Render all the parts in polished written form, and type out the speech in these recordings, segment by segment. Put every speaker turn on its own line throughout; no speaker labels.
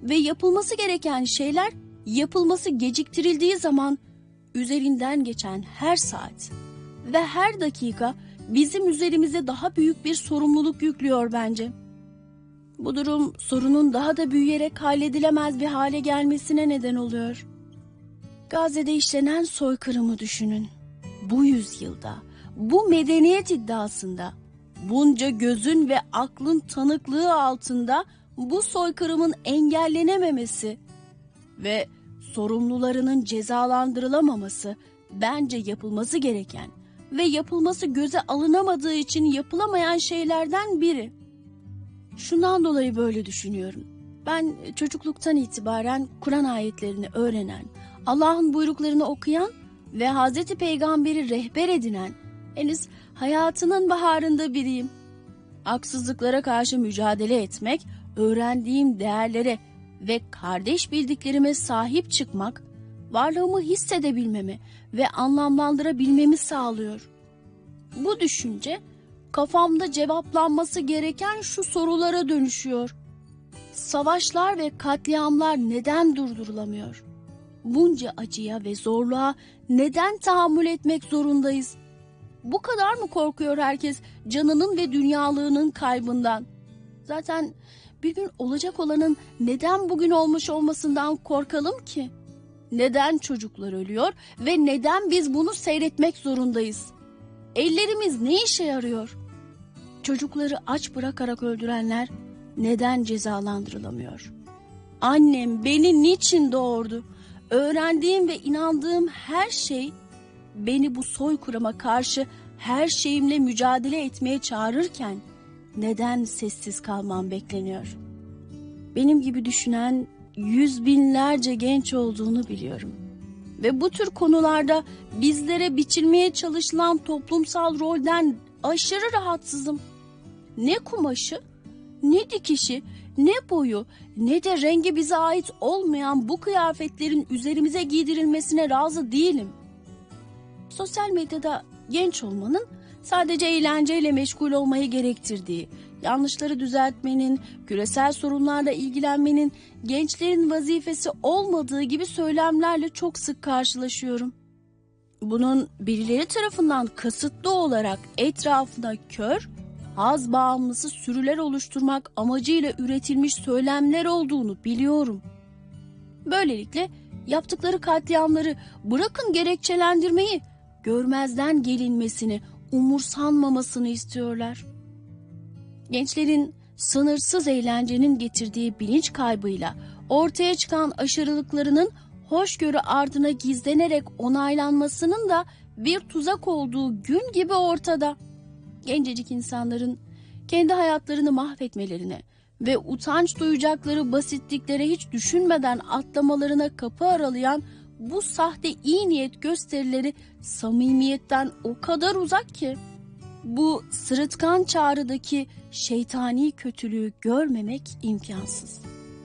ve yapılması gereken şeyler yapılması geciktirildiği zaman üzerinden geçen her saat ve her dakika bizim üzerimize daha büyük bir sorumluluk yüklüyor bence. Bu durum sorunun daha da büyüyerek halledilemez bir hale gelmesine neden oluyor. Gazze'de işlenen soykırımı düşünün. Bu yüzyılda, bu medeniyet iddiasında, bunca gözün ve aklın tanıklığı altında bu soykırımın engellenememesi ve sorumlularının cezalandırılamaması bence yapılması gereken ve yapılması göze alınamadığı için yapılamayan şeylerden biri. Şundan dolayı böyle düşünüyorum. Ben çocukluktan itibaren Kur'an ayetlerini öğrenen, Allah'ın buyruklarını okuyan ve Hazreti Peygamber'i rehber edinen, henüz hayatının baharında biriyim. Haksızlıklara karşı mücadele etmek, öğrendiğim değerlere ve kardeş bildiklerime sahip çıkmak, varlığımı hissedebilmemi ve anlamlandırabilmemi sağlıyor. Bu düşünce, kafamda cevaplanması gereken şu sorulara dönüşüyor. Savaşlar ve katliamlar neden durdurulamıyor? Bunca acıya ve zorluğa neden tahammül etmek zorundayız? Bu kadar mı korkuyor herkes canının ve dünyalığının kaybından? Zaten bir gün olacak olanın neden bugün olmuş olmasından korkalım ki? Neden çocuklar ölüyor ve neden biz bunu seyretmek zorundayız? Ellerimiz ne işe yarıyor? Çocukları aç bırakarak öldürenler neden cezalandırılamıyor? Annem beni niçin doğurdu? Öğrendiğim ve inandığım her şey beni bu soykırıma karşı her şeyimle mücadele etmeye çağırırken neden sessiz kalmam bekleniyor? Benim gibi düşünen yüz binlerce genç olduğunu biliyorum. Ve bu tür konularda bizlere biçilmeye çalışılan toplumsal rolden aşırı rahatsızım. Ne kumaşı, ne dikişi, ne boyu, ne de rengi bize ait olmayan bu kıyafetlerin üzerimize giydirilmesine razı değilim. Sosyal medyada genç olmanın sadece eğlenceyle meşgul olmayı gerektirdiği, yanlışları düzeltmenin, küresel sorunlarla ilgilenmenin gençlerin vazifesi olmadığı gibi söylemlerle çok sık karşılaşıyorum. Bunun birileri tarafından kasıtlı olarak etrafına kör, haz bağımlısı sürüler oluşturmak amacıyla üretilmiş söylemler olduğunu biliyorum. Böylelikle yaptıkları katliamları, bırakın gerekçelendirmeyi, görmezden gelinmesini, umursanmamasını istiyorlar. Gençlerin sınırsız eğlencenin getirdiği bilinç kaybıyla ortaya çıkan aşırılıklarının hoşgörü ardına gizlenerek onaylanmasının da bir tuzak olduğu gün gibi ortada. Gencecik insanların kendi hayatlarını mahvetmelerine ve utanç duyacakları basitliklere hiç düşünmeden atlamalarına kapı aralayan bu sahte iyi niyet gösterileri samimiyetten o kadar uzak ki, bu sırıtkan çağrıdaki şeytani kötülüğü görmemek imkansız.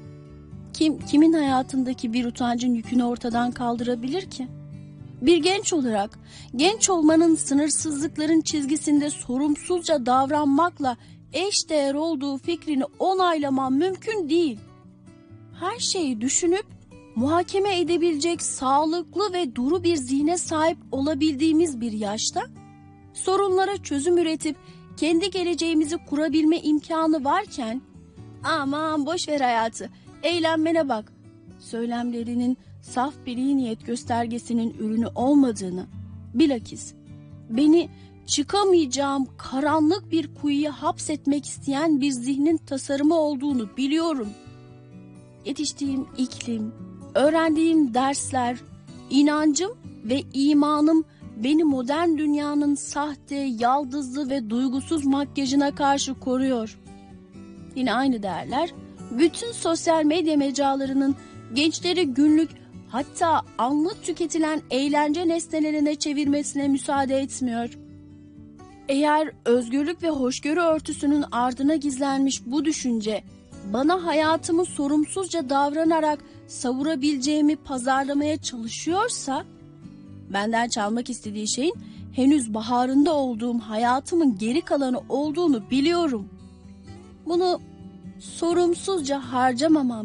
Kimin hayatındaki bir utancın yükünü ortadan kaldırabilir ki? Bir genç olarak genç olmanın sınırsızlıkların çizgisinde sorumsuzca davranmakla eşdeğer olduğu fikrini onaylamam mümkün değil. Her şeyi düşünüp muhakeme edebilecek sağlıklı ve duru bir zihne sahip olabildiğimiz bir yaşta sorunlara çözüm üretip kendi geleceğimizi kurabilme imkanı varken aman boş ver hayatı, eğlenmene bak söylemlerinin saf bir iyi niyet göstergesinin ürünü olmadığını, bilakis beni çıkamayacağım karanlık bir kuyuya hapsetmek isteyen bir zihnin tasarımı olduğunu biliyorum. Yetiştiğim iklim, öğrendiğim dersler, inancım ve imanım beni modern dünyanın sahte, yaldızlı ve duygusuz makyajına karşı koruyor. Yine aynı değerler, bütün sosyal medya mecralarının gençleri günlük, hatta anlık tüketilen eğlence nesnelerine çevirmesine müsaade etmiyor. Eğer özgürlük ve hoşgörü örtüsünün ardına gizlenmiş bu düşünce, bana hayatımı sorumsuzca davranarak savurabileceğimi pazarlamaya çalışıyorsa, benden çalmak istediği şeyin henüz baharında olduğum hayatımın geri kalanı olduğunu biliyorum. Bunu sorumsuzca harcamamam